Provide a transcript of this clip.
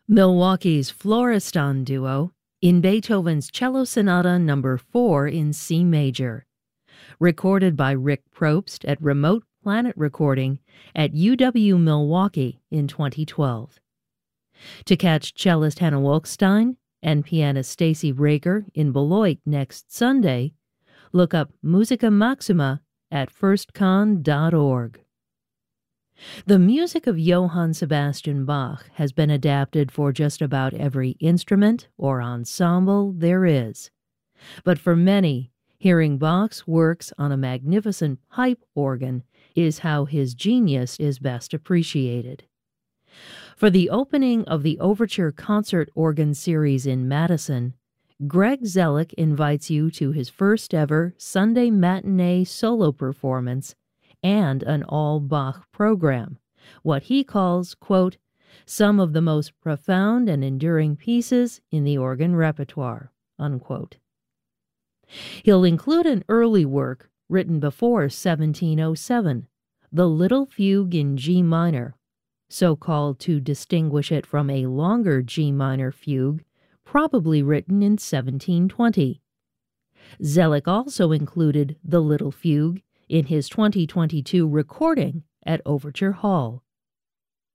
Milwaukee's Florestan Duo in Beethoven's Cello Sonata No. 4 in C major, recorded by Rick Probst at Remote Planet Recording at UW Milwaukee in 2012. To catch cellist Hannah Wolkstein and pianist Stacy Raker in Beloit next Sunday, look up Musica Maxima at firstcon.org. The music of Johann Sebastian Bach has been adapted for just about every instrument or ensemble there is. But for many, hearing Bach's works on a magnificent pipe organ is how his genius is best appreciated. For the opening of the Overture Concert Organ Series in Madison, Greg Zellick invites you to his first ever Sunday matinee solo performance and an all-Bach program, what he calls, quote, some of the most profound and enduring pieces in the organ repertoire, unquote. He'll include an early work written before 1707, the Little Fugue in G minor, so called to distinguish it from a longer G minor fugue, probably written in 1720. Zellick also included the Little Fugue in his 2022 recording at Overture Hall.